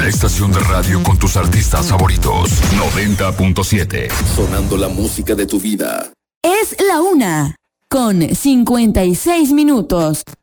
estación de radio con tus artistas favoritos. 90.7. Sonando la música de tu vida. Es la 1:56 minutos.